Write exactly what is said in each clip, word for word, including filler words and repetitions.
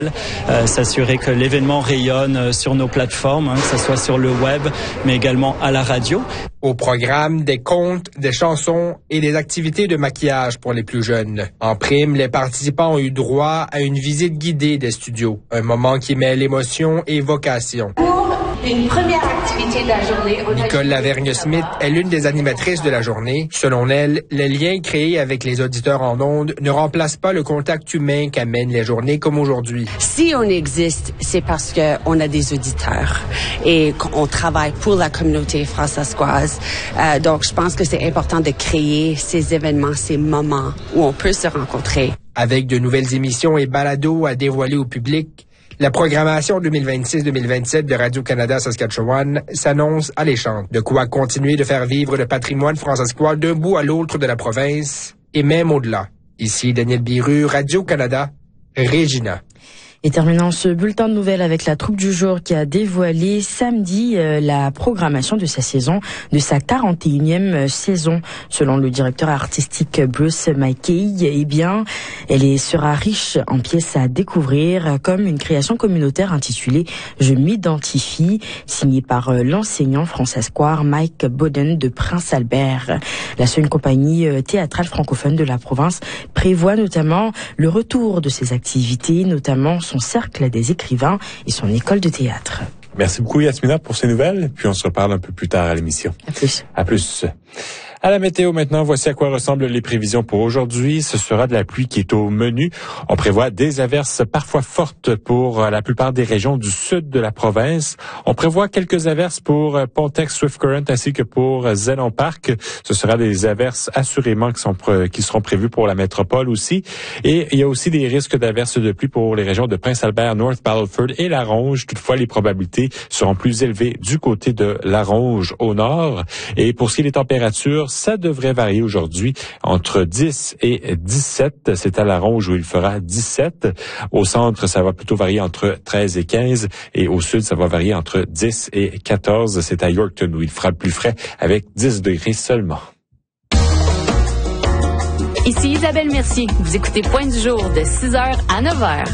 Euh, s'assurer que l'événement rayonne sur nos plateformes, hein, que ce soit sur le web, mais également à la radio. Au programme, des contes, des chansons et des activités de maquillage pour les plus jeunes. En prime, les participants ont eu droit à une visite guidée des studios, un moment qui mêle émotion et vocation. Une première activité de la journée. Nicole Lavergne-Smith est l'une des animatrices de la journée. Selon elle, les liens créés avec les auditeurs en ondes ne remplacent pas le contact humain qu'amènent les journées comme aujourd'hui. Si on existe, c'est parce qu'on a des auditeurs et qu'on travaille pour la communauté françaiscoise. Euh, donc, je pense que c'est important de créer ces événements, ces moments où on peut se rencontrer. Avec de nouvelles émissions et balados à dévoiler au public, la programmation deux mille vingt-six deux mille vingt-sept de Radio-Canada Saskatchewan s'annonce alléchante. De quoi continuer de faire vivre le patrimoine françaiscois d'un bout à l'autre de la province et même au-delà. Ici Daniel Biru, Radio-Canada, Regina. Et terminons ce bulletin de nouvelles avec la troupe du jour qui a dévoilé samedi euh, la programmation de sa saison, de sa quarante et unième saison. Selon le directeur artistique Bruce McKay, eh bien, elle est, sera riche en pièces à découvrir, comme une création communautaire intitulée « Je m'identifie », signée par euh, l'enseignant françaiscois Mike Boden de Prince Albert. La seule compagnie euh, théâtrale francophone de la province prévoit notamment le retour de ses activités, notamment son cercle des écrivains et son école de théâtre. Merci beaucoup Yasmina pour ces nouvelles, puis on se reparle un peu plus tard à l'émission. À plus. À plus. À la météo maintenant, voici à quoi ressemblent les prévisions pour aujourd'hui. Ce sera de la pluie qui est au menu. On prévoit des averses parfois fortes pour la plupart des régions du sud de la province. On prévoit quelques averses pour Pontex, Swift Current ainsi que pour Zenon Park. Ce sera des averses assurément qui, sont, qui seront prévues pour la métropole aussi. Et il y a aussi des risques d'averses de pluie pour les régions de Prince-Albert, North Battleford et La Ronge. Toutefois, les probabilités seront plus élevées du côté de La Ronge au nord. Et pour ce qui est des températures, ça devrait varier aujourd'hui entre dix et dix-sept. C'est à La Ronge où il fera dix-sept. Au centre, ça va plutôt varier entre treize et quinze. Et au sud, ça va varier entre dix et quatorze. C'est à Yorkton où il fera le plus frais avec dix degrés seulement. Ici Isabelle Mercier. Vous écoutez Point du jour de six heures à neuf heures.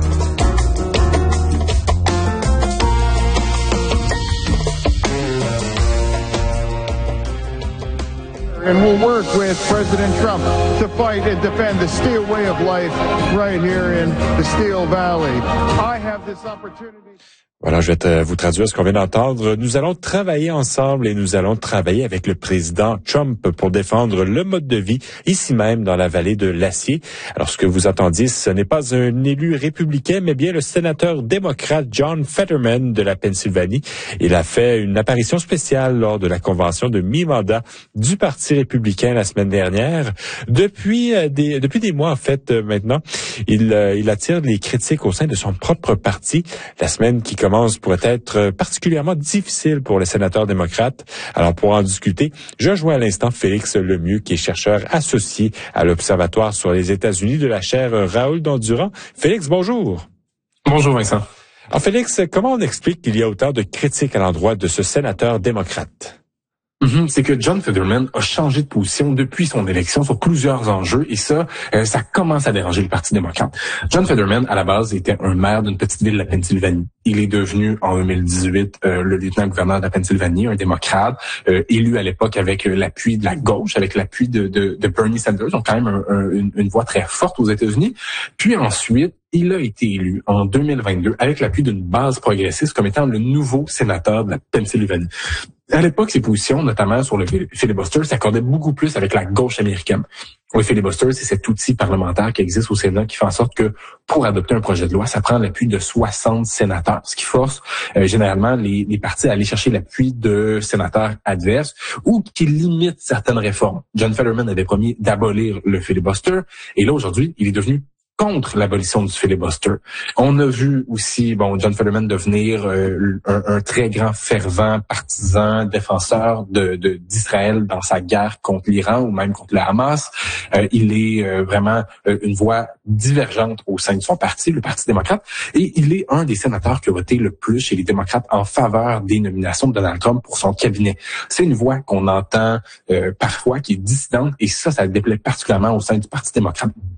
And we'll work with President Trump to fight and defend the Steel way of life right here in the Steel Valley. I have this opportunity. Voilà, je vais te, vous traduire ce qu'on vient d'entendre. Nous allons travailler ensemble et nous allons travailler avec le président Trump pour défendre le mode de vie ici même dans la vallée de l'Acier. Alors, ce que vous entendiez, ce n'est pas un élu républicain, mais bien le sénateur démocrate John Fetterman de la Pennsylvanie. Il a fait une apparition spéciale lors de la convention de mi-mandat du Parti républicain la semaine dernière. Depuis des, depuis des mois, en fait, maintenant, il, il attire les critiques au sein de son propre parti. La semaine qui commence pourrait être particulièrement difficile pour les sénateurs démocrates. Alors, pour en discuter, je rejoins à l'instant Félix Lemieux, qui est chercheur associé à l'Observatoire sur les États-Unis de la chaire Raoul Dandurand. Félix, bonjour. Bonjour, Vincent. Alors, Félix, comment on explique qu'il y a autant de critiques à l'endroit de ce sénateur démocrate? Mm-hmm. C'est que John Fetterman a changé de position depuis son élection sur plusieurs enjeux et ça, euh, ça commence à déranger le Parti démocrate. John Fetterman, à la base, était un maire d'une petite ville de la Pennsylvanie. Il est devenu, en deux mille dix-huit, euh, le lieutenant-gouverneur de la Pennsylvanie, un démocrate, euh, élu à l'époque avec euh, l'appui de la gauche, avec l'appui de, de, de Bernie Sanders, donc quand même un, un, une, une voix très forte aux États-Unis. Puis ensuite, il a été élu en deux mille vingt-deux avec l'appui d'une base progressiste comme étant le nouveau sénateur de la Pennsylvanie. À l'époque, ses positions, notamment sur le filibuster, s'accordaient beaucoup plus avec la gauche américaine. Le filibuster, c'est cet outil parlementaire qui existe au Sénat qui fait en sorte que pour adopter un projet de loi, ça prend l'appui de soixante sénateurs, ce qui force euh, généralement les, les partis à aller chercher l'appui de sénateurs adverses ou qui limitent certaines réformes. John Fetterman avait promis d'abolir le filibuster et là, aujourd'hui, il est devenu contre l'abolition du filibuster. On a vu aussi, bon, John Fetterman devenir euh, un, un très grand fervent partisan défenseur de, de d'Israël dans sa guerre contre l'Iran ou même contre le Hamas. Euh, il est euh, vraiment euh, une voix divergente au sein de son parti, le Parti démocrate, et il est un des sénateurs qui a voté le plus chez les démocrates en faveur des nominations de Donald Trump pour son cabinet. C'est une voix qu'on entend euh, parfois qui est dissidente et ça, ça déplaît particulièrement au sein du Parti démocrate.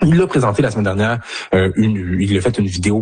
Il l'a présenté la semaine dernière, euh, une, il a fait une vidéo